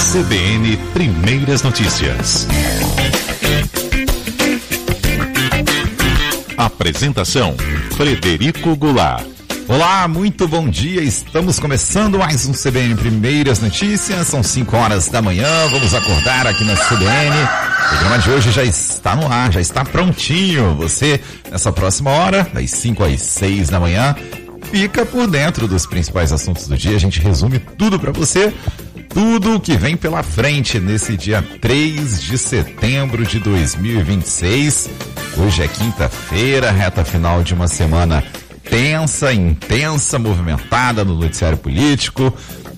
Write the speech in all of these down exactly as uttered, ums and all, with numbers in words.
C B N Primeiras Notícias. Apresentação: Frederico Goulart. Olá, muito bom dia. Estamos começando mais um C B N Primeiras Notícias. São cinco horas da manhã. Vamos acordar aqui na C B N. O programa de hoje já está no ar, já está prontinho. Você, nessa próxima hora, das cinco às seis da manhã, fica por dentro dos principais assuntos do dia. A gente resume tudo para você. Tudo o que vem pela frente nesse dia três de setembro de dois mil e vinte e seis. Hoje é quinta-feira, reta final de uma semana tensa, intensa, movimentada no noticiário político,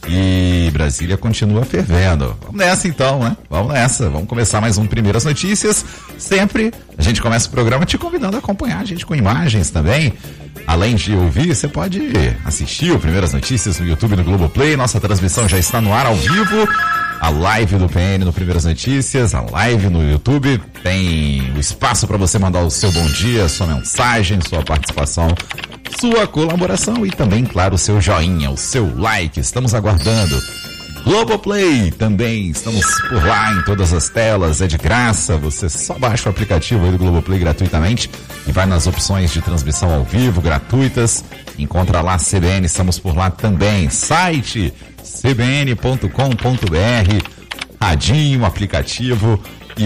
e Brasília continua fervendo. Vamos nessa então, né? Vamos nessa. Vamos começar mais um Primeiras Notícias. Sempre a gente começa o programa te convidando a acompanhar a gente com imagens também. Além de ouvir, você pode assistir o Primeiras Notícias no YouTube, no Globoplay. Nossa transmissão já está no ar ao vivo. A live do P N no Primeiras Notícias, a live no YouTube. Tem o espaço para você mandar o seu bom dia, sua mensagem, sua participação, sua colaboração e também, claro, o seu joinha, o seu like. Estamos aguardando. Globoplay também, estamos por lá em todas as telas, é de graça. Você só baixa o aplicativo aí do Globoplay gratuitamente e vai nas opções de transmissão ao vivo, gratuitas. Encontra lá C B N, estamos por lá também. Site c b n ponto com ponto b r, radinho, aplicativo e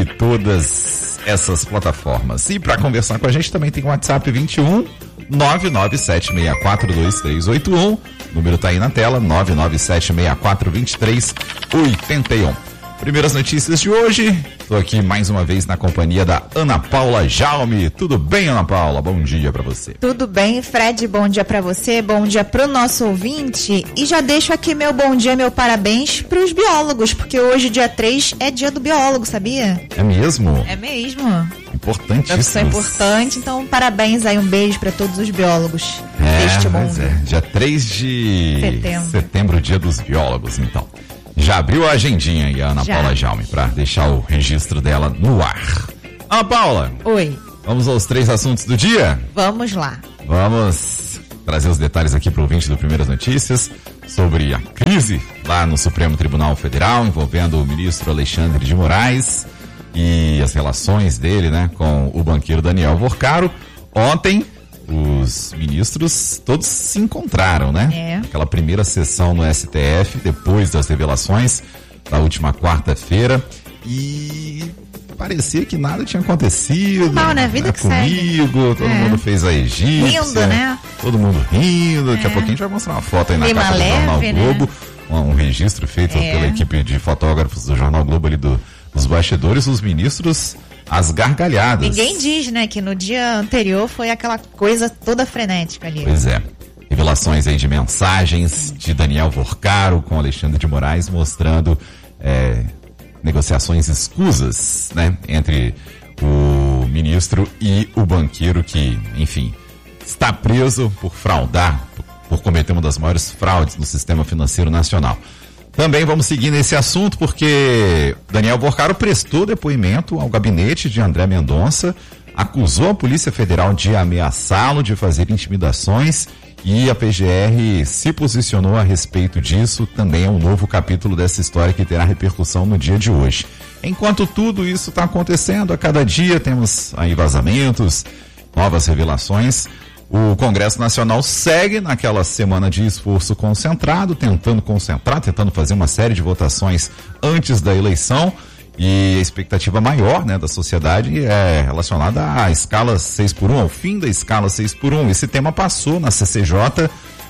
todas essas plataformas. E para conversar com a gente também tem o WhatsApp vinte e um, nove nove sete seis quatro dois três oito um. O número tá aí na tela, nove nove sete seis quatro dois três oito um. Primeiras notícias de hoje. Estou aqui mais uma vez na companhia da Ana Paula Jaume. Tudo bem, Ana Paula? Bom dia para você. Tudo bem, Fred. Bom dia para você, bom dia para o nosso ouvinte. E já deixo aqui meu bom dia, meu parabéns para os biólogos, porque hoje, dia três, é dia do biólogo, sabia? É mesmo? É mesmo. Importantíssimo. Isso é importante, então parabéns aí, um beijo para todos os biólogos é, deste mundo. Mas é, dia três de setembro. setembro, dia dos biólogos, então. Já abriu a agendinha aí, a Ana Já. Paula Jaume, para deixar o registro dela no ar. Ana Paula. Oi. Vamos aos três assuntos do dia? Vamos lá. Vamos trazer os detalhes aqui para o ouvinte do Primeiras Notícias sobre a crise lá no Supremo Tribunal Federal, envolvendo o ministro Alexandre de Moraes e as relações dele, né, com o banqueiro Daniel Vorcaro. Ontem, os ministros todos se encontraram, né? É. Aquela primeira sessão no S T F, depois das revelações da última quarta-feira, e parecia que nada tinha acontecido. Mal, né? Vida né? que Comigo, segue. todo é. mundo fez a egípcia. Rindo, né? Todo mundo rindo. É. Daqui a pouquinho a gente vai mostrar uma foto aí na Clima capa leve, do Jornal né? Globo. Um, um registro feito é. pela equipe de fotógrafos do Jornal Globo ali do, dos bastidores, os ministros as gargalhadas. Ninguém diz, né, que no dia anterior foi aquela coisa toda frenética ali. Pois é. Revelações aí de mensagens de Daniel Vorcaro com Alexandre de Moraes mostrando é, negociações escusas, né, entre o ministro e o banqueiro que, enfim, está preso por fraudar, por, por cometer uma das maiores fraudes no sistema financeiro nacional. Também vamos seguir nesse assunto porque Daniel Vorcaro prestou depoimento ao gabinete de André Mendonça, acusou a Polícia Federal de ameaçá-lo, de fazer intimidações, e a P G R se posicionou a respeito disso. Também é um novo capítulo dessa história que terá repercussão no dia de hoje. Enquanto tudo isso está acontecendo, a cada dia temos aí vazamentos, novas revelações. O Congresso Nacional segue naquela semana de esforço concentrado, tentando concentrar, tentando fazer uma série de votações antes da eleição, e a expectativa maior, né, da sociedade é relacionada à escala seis por um, ao fim da escala seis por um. Esse tema passou na C C J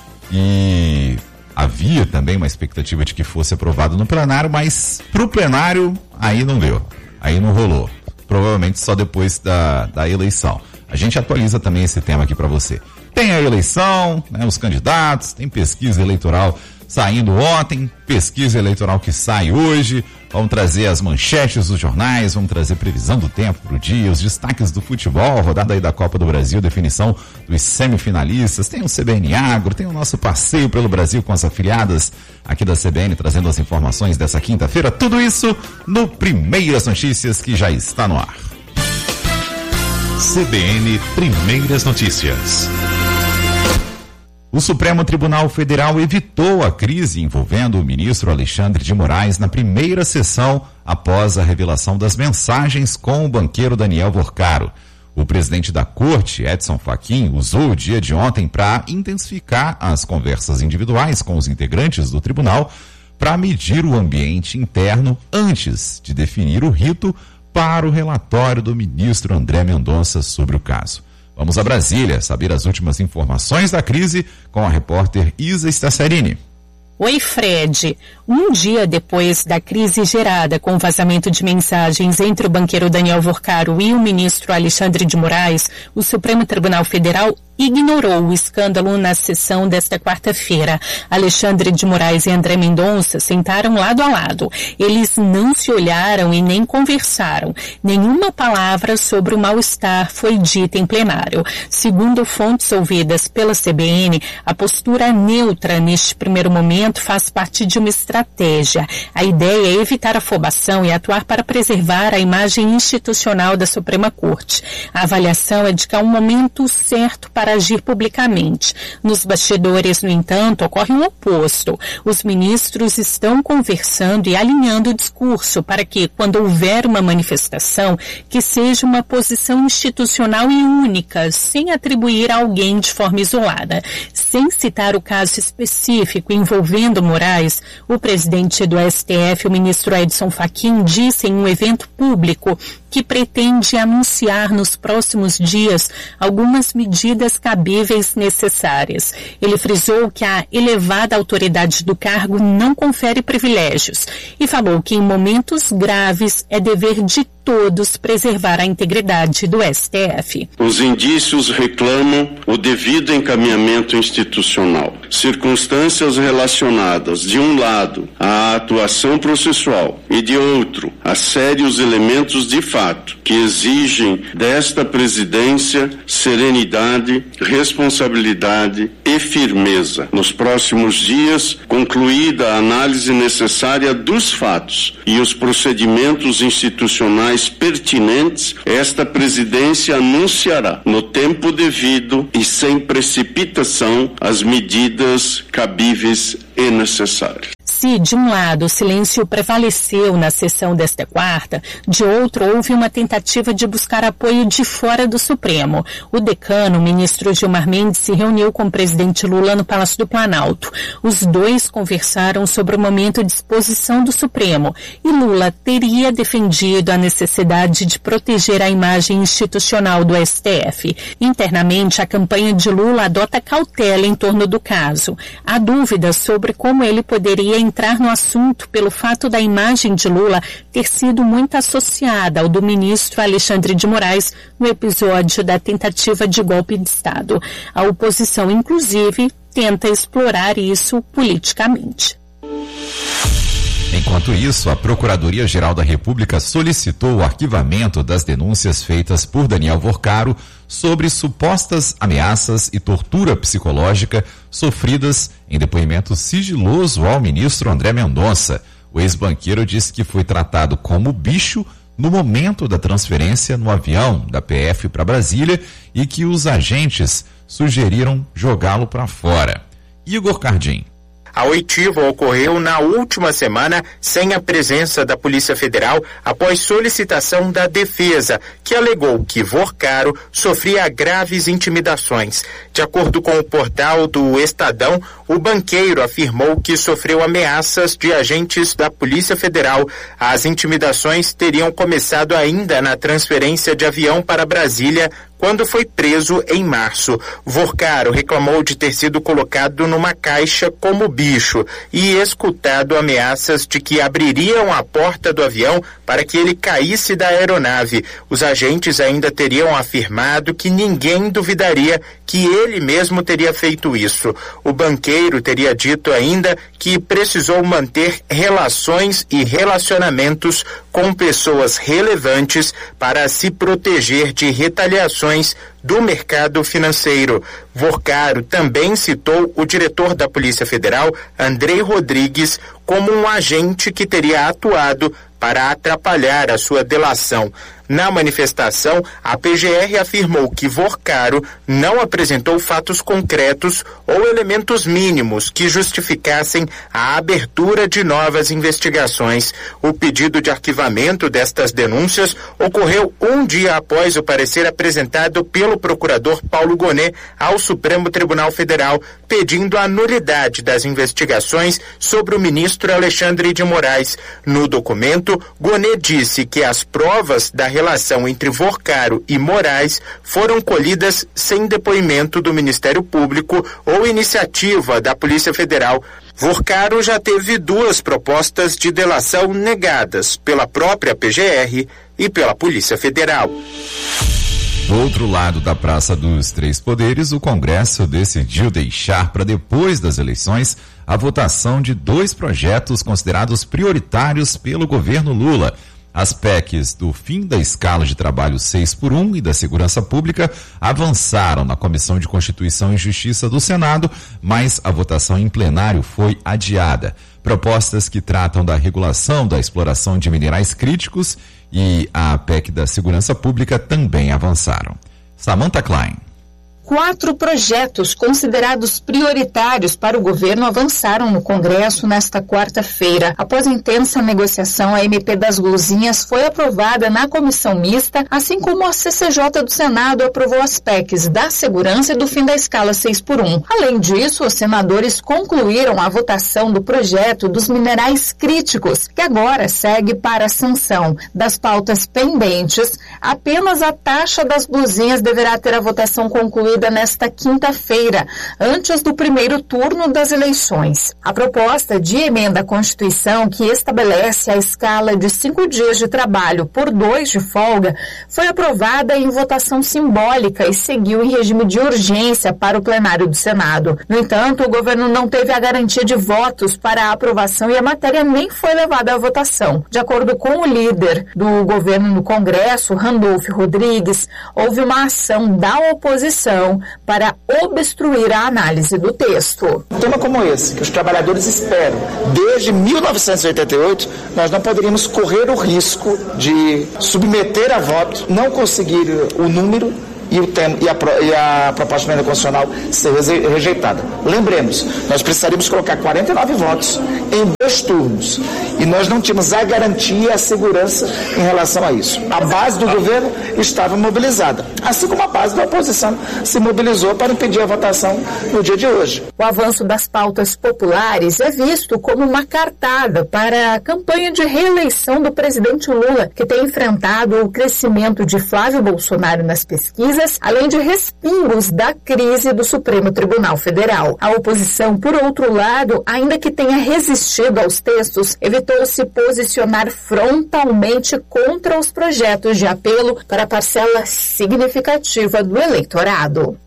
e havia também uma expectativa de que fosse aprovado no plenário, mas para o plenário aí não deu, aí não rolou, provavelmente só depois da, da eleição. A gente atualiza também esse tema aqui para você. Tem a eleição, né, os candidatos, tem pesquisa eleitoral saindo ontem, pesquisa eleitoral que sai hoje. Vamos trazer as manchetes dos jornais, vamos trazer previsão do tempo para o dia, os destaques do futebol, rodada aí da Copa do Brasil, definição dos semifinalistas, tem o C B N Agro, tem o nosso passeio pelo Brasil com as afiliadas aqui da C B N, trazendo as informações dessa quinta-feira. Tudo isso no Primeiras Notícias, que já está no ar. C B N Primeiras Notícias. O Supremo Tribunal Federal evitou a crise envolvendo o ministro Alexandre de Moraes na primeira sessão após a revelação das mensagens com o banqueiro Daniel Vorcaro. O presidente da Corte, Edson Fachin, usou o dia de ontem para intensificar as conversas individuais com os integrantes do tribunal para medir o ambiente interno antes de definir o rito para o relatório do ministro André Mendonça sobre o caso. Vamos a Brasília saber as últimas informações da crise com a repórter Isa Stasserini. Oi, Fred. Um dia depois da crise gerada com o vazamento de mensagens entre o banqueiro Daniel Vorcaro e o ministro Alexandre de Moraes, o Supremo Tribunal Federal ignorou o escândalo na sessão desta quarta-feira. Alexandre de Moraes e André Mendonça sentaram lado a lado. Eles não se olharam e nem conversaram. Nenhuma palavra sobre o mal-estar foi dita em plenário. Segundo fontes ouvidas pela C B N, a postura neutra neste primeiro momento faz parte de uma estratégia. A ideia é evitar afobação e atuar para preservar a imagem institucional da Suprema Corte. A avaliação é de que há um momento certo para agir publicamente. Nos bastidores, no entanto, ocorre o oposto. Os ministros estão conversando e alinhando o discurso para que, quando houver uma manifestação, que seja uma posição institucional e única, sem atribuir a alguém de forma isolada. Sem citar o caso específico envolvendo Moraes, o presidente do S T F, o ministro Edson Fachin, disse em um evento público que pretende anunciar nos próximos dias algumas medidas cabíveis necessárias. Ele frisou que a elevada autoridade do cargo não confere privilégios e falou que em momentos graves é dever de todos preservar a integridade do S T F. Os indícios reclamam o devido encaminhamento institucional. Circunstâncias relacionadas, de um lado, à atuação processual e, de outro, a sérios elementos de fato que exigem desta presidência serenidade, responsabilidade e firmeza. Nos próximos dias, concluída a análise necessária dos fatos e os procedimentos institucionais pertinentes, esta presidência anunciará, no tempo devido e sem precipitação, as medidas cabíveis e necessárias. Se, de um lado, o silêncio prevaleceu na sessão desta quarta, de outro, houve uma tentativa de buscar apoio de fora do Supremo. O decano, o ministro Gilmar Mendes, se reuniu com o presidente Lula no Palácio do Planalto. Os dois conversaram sobre o momento de exposição do Supremo e Lula teria defendido a necessidade de proteger a imagem institucional do S T F. Internamente, a campanha de Lula adota cautela em torno do caso. Há dúvidas sobre como ele poderia entrar no assunto pelo fato da imagem de Lula ter sido muito associada ao do ministro Alexandre de Moraes no episódio da tentativa de golpe de Estado. A oposição, inclusive, tenta explorar isso politicamente. Enquanto isso, a Procuradoria-Geral da República solicitou o arquivamento das denúncias feitas por Daniel Vorcaro sobre supostas ameaças e tortura psicológica sofridas em depoimento sigiloso ao ministro André Mendonça. O ex-banqueiro disse que foi tratado como bicho no momento da transferência no avião da P F para Brasília e que os agentes sugeriram jogá-lo para fora. Igor Cardim. A oitiva ocorreu na última semana sem a presença da Polícia Federal após solicitação da defesa, que alegou que Vorcaro sofria graves intimidações. De acordo com o portal do Estadão, o banqueiro afirmou que sofreu ameaças de agentes da Polícia Federal. As intimidações teriam começado ainda na transferência de avião para Brasília, quando foi preso em março. Vorcaro reclamou de ter sido colocado numa caixa como bicho e escutado ameaças de que abririam a porta do avião para que ele caísse da aeronave. Os agentes ainda teriam afirmado que ninguém duvidaria que ele mesmo teria feito isso. O banqueiro teria dito ainda que precisou manter relações e relacionamentos com pessoas relevantes para se proteger de retaliações do mercado financeiro. Vorcaro também citou o diretor da Polícia Federal, Andrei Rodrigues, como um agente que teria atuado para atrapalhar a sua delação. Na manifestação, a P G R afirmou que Vorcaro não apresentou fatos concretos ou elementos mínimos que justificassem a abertura de novas investigações. O pedido de arquivamento destas denúncias ocorreu um dia após o parecer apresentado pelo procurador Paulo Gonet ao Supremo Tribunal Federal, pedindo a nulidade das investigações sobre o ministro Alexandre de Moraes. No documento, Gonet disse que as provas da relação entre Vorcaro e Moraes foram colhidas sem depoimento do Ministério Público ou iniciativa da Polícia Federal. Vorcaro já teve duas propostas de delação negadas pela própria P G R e pela Polícia Federal. Do outro lado da Praça dos Três Poderes, o Congresso decidiu deixar para depois das eleições a votação de dois projetos considerados prioritários pelo governo Lula. As P E Cs do fim da escala de trabalho seis por um e da segurança pública avançaram na Comissão de Constituição e Justiça do Senado, mas a votação em plenário foi adiada. Propostas que tratam da regulação da exploração de minerais críticos e a P E C da segurança pública também avançaram. Samantha Klein. Quatro projetos considerados prioritários para o governo avançaram no Congresso nesta quarta-feira. Após intensa negociação, a M P das Luzinhas foi aprovada na comissão mista, assim como a C C J do Senado aprovou as P E Cs da segurança e do fim da escala seis por um. Além disso, os senadores concluíram a votação do projeto dos minerais críticos, que agora segue para a sanção. Das pautas pendentes, apenas a taxa das blusinhas deverá ter a votação concluída nesta quinta-feira, antes do primeiro turno das eleições. A proposta de emenda à Constituição, que estabelece a escala de cinco dias de trabalho por dois de folga, foi aprovada em votação simbólica e seguiu em regime de urgência para o plenário do Senado. No entanto, o governo não teve a garantia de votos para a aprovação e a matéria nem foi levada à votação. De acordo com o líder do governo no Congresso, Randolfo Rodrigues, houve uma ação da oposição para obstruir a análise do texto. Um tema como esse, que os trabalhadores esperam desde mil novecentos e oitenta e oito, nós não poderíamos correr o risco de submeter a voto, não conseguir o número e, o tem, e, a, e a proposta de emenda constitucional ser rejeitada. Lembremos, nós precisaríamos colocar quarenta e nove votos em dois turnos e nós não tínhamos a garantia e a segurança em relação a isso. A base do governo estava mobilizada, assim como a base da oposição se mobilizou para impedir a votação no dia de hoje. O avanço das pautas populares é visto como uma cartada para a campanha de reeleição do presidente Lula, que tem enfrentado o crescimento de Flávio Bolsonaro nas pesquisas, além de respingos da crise do Supremo Tribunal Federal. A oposição, por outro lado, ainda que tenha resistido aos textos, evitou se posicionar frontalmente contra os projetos de apelo para a parcela significativa do eleitorado.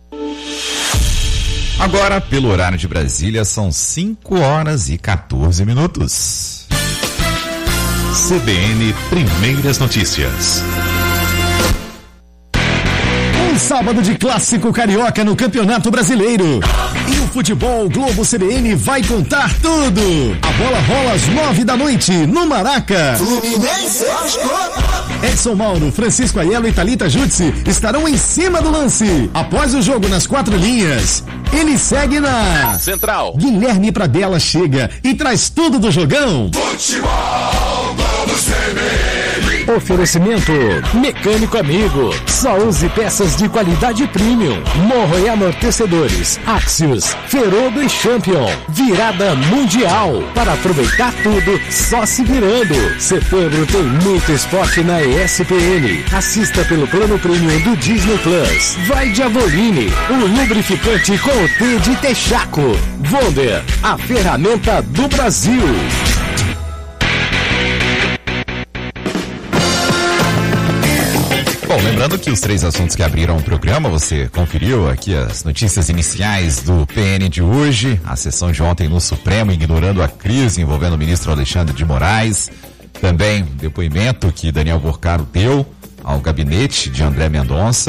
Agora, pelo horário de Brasília, são cinco horas e quatorze minutos. C B N Primeiras Notícias. Sábado de clássico carioca no Campeonato Brasileiro. E o Futebol Globo C B N vai contar tudo. A bola rola às nove da noite no Maraca. Edson Mauro, Francisco Aiello e Thalita Jutsi estarão em cima do lance. Após o jogo nas quatro linhas, ele segue na Central. Guilherme Pradella chega e traz tudo do jogão. Futebol Globo C B N. Oferecimento Mecânico Amigo. Só use peças de qualidade premium. Morro e amortecedores. Axios, Ferodo e Champion. Virada mundial. Para aproveitar tudo, só se virando. Setembro tem muito esporte na E S P N. Assista pelo plano premium do Disney Plus. Vai de Avoline, o lubrificante com o T de Texaco. Wonder, a ferramenta do Brasil. Bom, lembrando que os três assuntos que abriram o programa, você conferiu aqui as notícias iniciais do P N de hoje, a sessão de ontem no Supremo, ignorando a crise envolvendo o ministro Alexandre de Moraes, também depoimento que Daniel Vorcaro deu ao gabinete de André Mendonça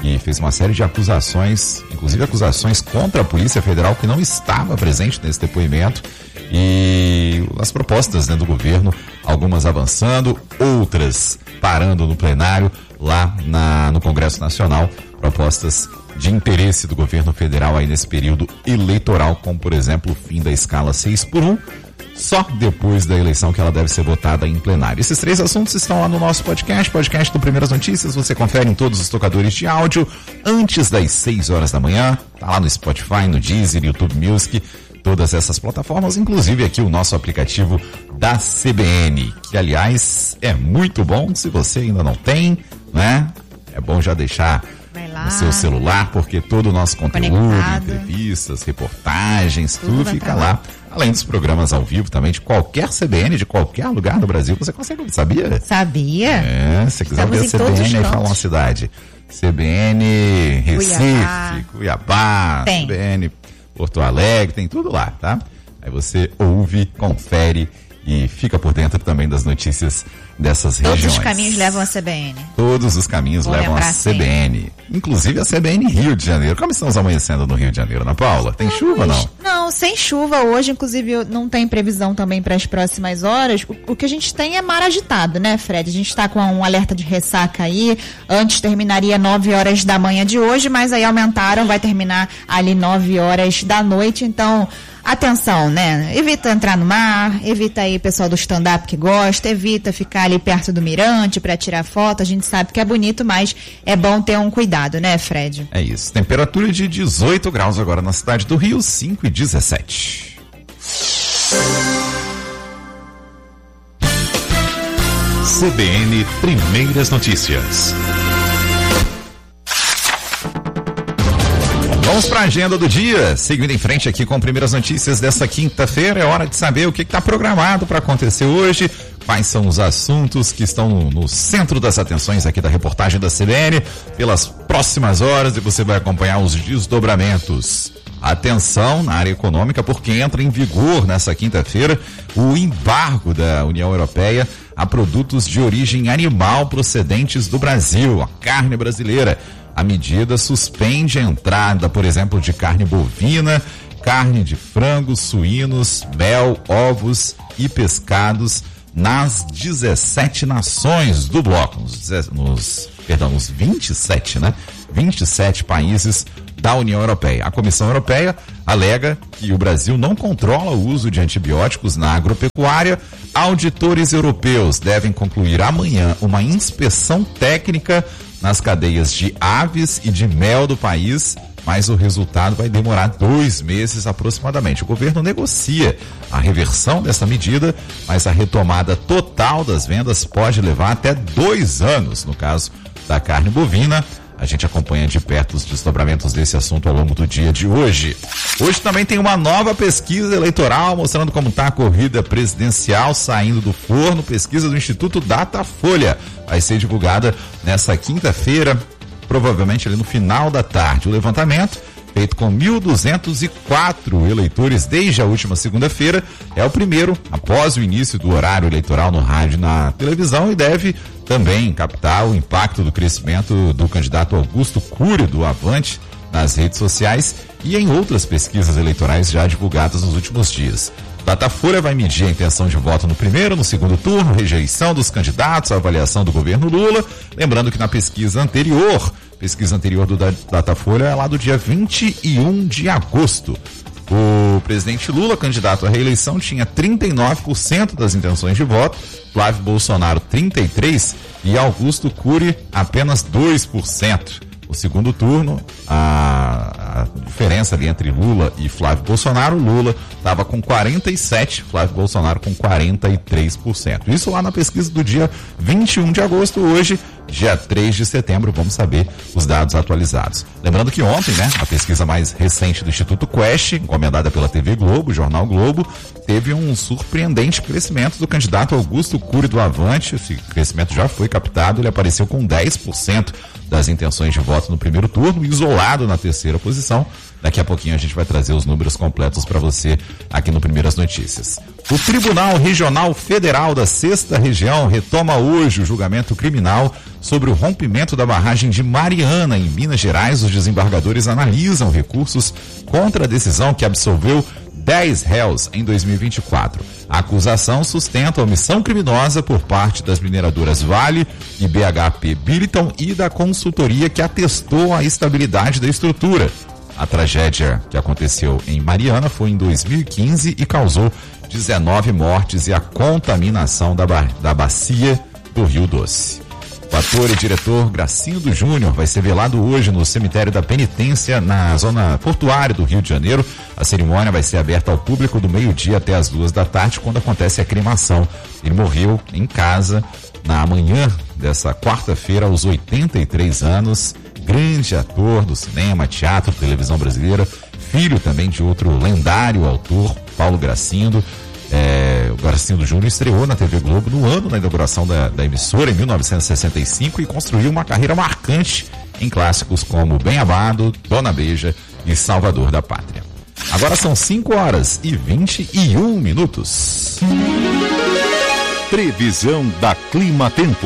e fez uma série de acusações, inclusive acusações contra a Polícia Federal, que não estava presente nesse depoimento, e as propostas, né, do governo, algumas avançando, outras parando no plenário lá na, no Congresso Nacional, propostas de interesse do governo federal aí nesse período eleitoral, como por exemplo o fim da escala seis por um, só depois da eleição que ela deve ser votada em plenário. Esses três assuntos estão lá no nosso podcast, podcast do Primeiras Notícias, você confere em todos os tocadores de áudio antes das seis horas da manhã, tá lá no Spotify, no Deezer, YouTube Music, todas essas plataformas, inclusive aqui o nosso aplicativo da C B N, que aliás é muito bom, se você ainda não tem, né? É bom já deixar no seu celular, porque todo o nosso conteúdo, conectado, entrevistas, reportagens, tudo, tudo fica lá. Além dos programas ao vivo também, de qualquer C B N, de qualquer lugar do Brasil, você consegue ouvir, sabia? Sabia. É, se você quiser ver a C B N, aí fala uma cidade. C B N Recife, Cuiabá, Cuiabá C B N Porto Alegre, tem tudo lá, tá? Aí você ouve, confere e fica por dentro também das notícias dessas Todos regiões. Todos os caminhos levam a C B N. Todos os caminhos Vou levam a C B N. Sempre. Inclusive a C B N Rio de Janeiro. Como estamos amanhecendo no Rio de Janeiro, Ana Paula? Tem não, chuva ou não? Não, sem chuva hoje. Inclusive não tem previsão também para as próximas horas. O, o que a gente tem é mar agitado, né, Fred? A gente está com um alerta de ressaca aí. Antes terminaria nove horas da manhã de hoje, mas aí aumentaram, vai terminar ali nove horas da noite. Então, atenção, né? Evita entrar no mar, evita aí o pessoal do stand-up que gosta, evita ficar ali perto do mirante para tirar foto. A gente sabe que é bonito, mas é bom ter um cuidado, né, Fred? É isso. Temperatura de dezoito graus agora na cidade do Rio, cinco e dezessete. C B N Primeiras Notícias. Vamos para a agenda do dia, seguindo em frente aqui com primeiras notícias dessa quinta-feira. É hora de saber o que está programado para acontecer hoje, quais são os assuntos que estão no, no centro das atenções aqui da reportagem da C B N pelas próximas horas, e você vai acompanhar os desdobramentos. Atenção na área econômica, porque entra em vigor nessa quinta-feira o embargo da União Europeia a produtos de origem animal procedentes do Brasil, a carne brasileira. A medida suspende a entrada, por exemplo, de carne bovina, carne de frango, suínos, mel, ovos e pescados nas dezessete nações do bloco, nos, nos, perdão, nos vinte e sete, né? vinte e sete países da União Europeia. A Comissão Europeia alega que o Brasil não controla o uso de antibióticos na agropecuária. Auditores europeus devem concluir amanhã uma inspeção técnica nas cadeias de aves e de mel do país, mas o resultado vai demorar dois meses aproximadamente. O governo negocia a reversão dessa medida, mas a retomada total das vendas pode levar até dois anos, no caso da carne bovina. A gente acompanha de perto os desdobramentos desse assunto ao longo do dia de hoje. Hoje também tem uma nova pesquisa eleitoral mostrando como está a corrida presidencial saindo do forno. Pesquisa do Instituto Datafolha. Vai ser divulgada nessa quinta-feira, provavelmente ali no final da tarde. O levantamento, feito com mil duzentos e quatro eleitores desde a última segunda-feira, é o primeiro após o início do horário eleitoral no rádio e na televisão, e deve também captar o impacto do crescimento do candidato Augusto Cury, do Avante, nas redes sociais e em outras pesquisas eleitorais já divulgadas nos últimos dias. Datafolha vai medir a intenção de voto no primeiro, no segundo turno, rejeição dos candidatos, a avaliação do governo Lula. Lembrando que na pesquisa anterior, pesquisa anterior do Datafolha é lá do dia vinte e um de agosto. O presidente Lula, candidato à reeleição, tinha trinta e nove por cento das intenções de voto, Flávio Bolsonaro trinta e três por cento e Augusto Cury apenas dois por cento. O segundo turno, a, a diferença ali entre Lula e Flávio Bolsonaro, Lula estava com quarenta e sete por cento, Flávio Bolsonaro com quarenta e três por cento. Isso lá na pesquisa do dia vinte e um de agosto. Hoje, dia três de setembro, vamos saber os dados atualizados. Lembrando que ontem, né, a pesquisa mais recente do Instituto Quest, encomendada pela T V Globo, Jornal Globo, teve um surpreendente crescimento do candidato Augusto Cury do Avante. Esse crescimento já foi captado, ele apareceu com dez por cento das intenções de voto no primeiro turno, isolado na terceira posição Daqui a pouquinho a gente vai trazer os números completos para você aqui no Primeiras Notícias. O Tribunal Regional Federal da Sexta Região retoma hoje o julgamento criminal sobre o rompimento da barragem de Mariana, em Minas Gerais. Os desembargadores analisam recursos contra a decisão que absolveu dez réus em dois mil e vinte e quatro. A acusação sustenta a omissão criminosa por parte das mineradoras Vale e B H P Billiton e da consultoria que atestou a estabilidade da estrutura. A tragédia que aconteceu em Mariana foi em dois mil e quinze e causou dezenove mortes e a contaminação da, ba- da bacia do Rio Doce. O ator e diretor Gracindo Júnior vai ser velado hoje no cemitério da Penitência, na zona portuária do Rio de Janeiro. A cerimônia vai ser aberta ao público do meio-dia até as duas da tarde, quando acontece a cremação. Ele morreu em casa na manhã dessa quarta-feira, aos oitenta e três anos. Grande ator do cinema, teatro, televisão brasileira, filho também de outro lendário autor, Paulo Gracindo. É, o Gracindo Júnior estreou na T V Globo no ano da inauguração da, da emissora, em mil novecentos e sessenta e cinco, e construiu uma carreira marcante em clássicos como Bem Amado, Dona Beija e Salvador da Pátria. Agora são cinco horas e vinte e um minutos. Previsão da Clima Tempo.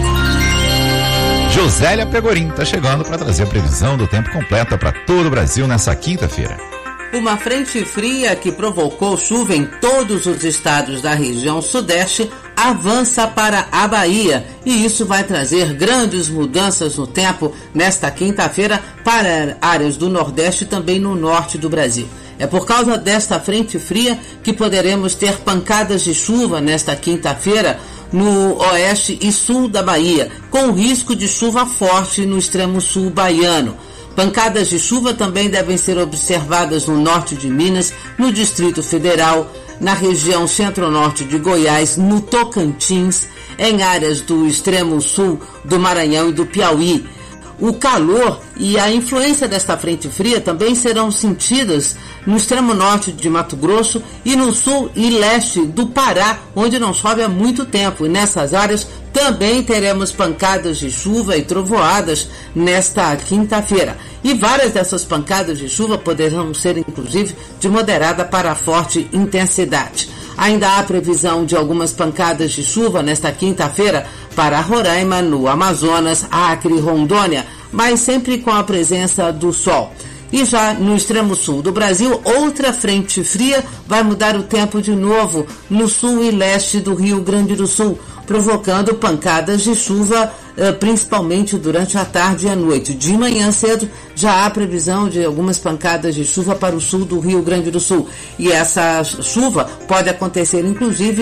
Josélia Pegorim está chegando para trazer a previsão do tempo completa para todo o Brasil nessa quinta-feira. Uma frente fria que provocou chuva em todos os estados da região sudeste avança para a Bahia, e isso vai trazer grandes mudanças no tempo nesta quinta-feira para áreas do Nordeste e também no norte do Brasil. É por causa desta frente fria que poderemos ter pancadas de chuva nesta quinta-feira no oeste e sul da Bahia, com risco de chuva forte no extremo sul baiano. Pancadas de chuva também devem ser observadas no norte de Minas, no Distrito Federal, na região centro-norte de Goiás, no Tocantins, em áreas do extremo sul do Maranhão e do Piauí. O calor e a influência desta frente fria também serão sentidas no extremo norte de Mato Grosso e no sul e leste do Pará, onde não chove há muito tempo. E nessas áreas também teremos pancadas de chuva e trovoadas nesta quinta-feira. E várias dessas pancadas de chuva poderão ser, inclusive, de moderada para forte intensidade. Ainda há previsão de algumas pancadas de chuva nesta quinta-feira para Roraima, no Amazonas, Acre e Rondônia, mas sempre com a presença do sol. E já no extremo sul do Brasil, outra frente fria vai mudar o tempo de novo no sul e leste do Rio Grande do Sul, provocando pancadas de chuva, principalmente durante a tarde e a noite. De manhã cedo já há previsão de algumas pancadas de chuva para o sul do Rio Grande do Sul. E essa chuva pode acontecer, inclusive,